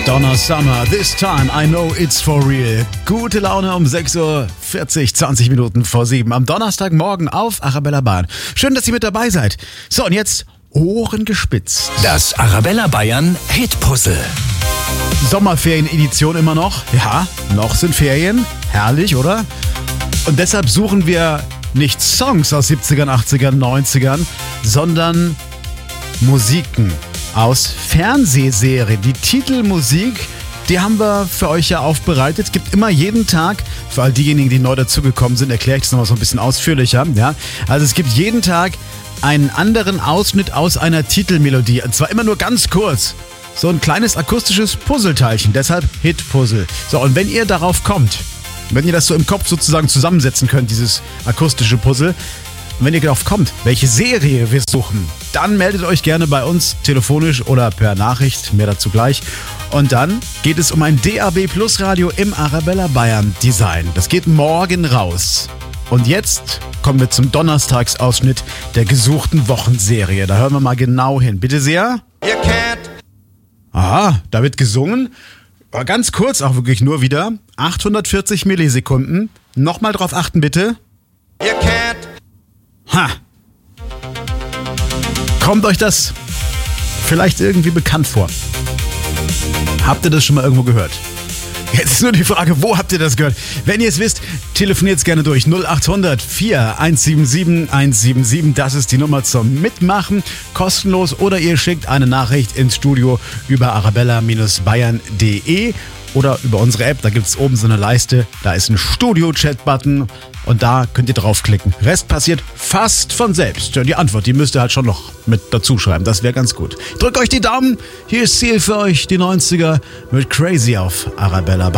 Donna Summer, this time I know it's for real. Gute Laune um 6:40 Uhr, 20 Minuten vor 7 am Donnerstagmorgen auf Arabella Bayern. Schön, dass ihr mit dabei seid. So, und jetzt Ohren gespitzt. Das Arabella Bayern Hitpuzzle. Sommerferien-Edition immer noch. Ja, noch sind Ferien. Herrlich, oder? Und deshalb suchen wir nicht Songs aus 70ern, 80ern, 90ern, sondern Musiken aus Fernsehserien. Die Titelmusik, die haben wir für euch ja aufbereitet. Es gibt immer jeden Tag, für all diejenigen, die neu dazugekommen sind, erkläre ich das nochmal so ein bisschen ausführlicher. Ja? Also es gibt jeden Tag einen anderen Ausschnitt aus einer Titelmelodie. Und zwar immer nur ganz kurz. So ein kleines akustisches Puzzleteilchen, deshalb Hitpuzzle. So, und wenn ihr darauf kommt, wenn ihr das so im Kopf sozusagen zusammensetzen könnt, dieses akustische Puzzle, und wenn ihr darauf kommt, welche Serie wir suchen, dann meldet euch gerne bei uns, telefonisch oder per Nachricht, mehr dazu gleich. Und dann geht es um ein DAB Plus Radio im Arabella Bayern Design. Das geht morgen raus. Und jetzt kommen wir zum Donnerstagsausschnitt der gesuchten Wochenserie. Da hören wir mal genau hin. Bitte sehr. You can't. Aha, da wird gesungen. Aber ganz kurz auch wirklich nur wieder. 840 Millisekunden. Nochmal drauf achten, bitte. You can't. Ha! Kommt euch das vielleicht irgendwie bekannt vor? Habt ihr das schon mal irgendwo gehört? Jetzt ist nur die Frage, wo habt ihr das gehört? Wenn ihr es wisst, telefoniert es gerne durch. 0800 4177 177. Das ist die Nummer zum Mitmachen. Kostenlos. Oder ihr schickt eine Nachricht ins Studio über arabella-bayern.de oder über unsere App. Da gibt es oben so eine Leiste. Da ist ein Studio-Chat-Button. Und da könnt ihr draufklicken. Rest passiert fast von selbst. Die Antwort, die müsst ihr halt schon noch mit dazu schreiben. Das wäre ganz gut. Drückt euch die Daumen. Hier ist Ziel für euch, die 90er mit Crazy auf Arabella.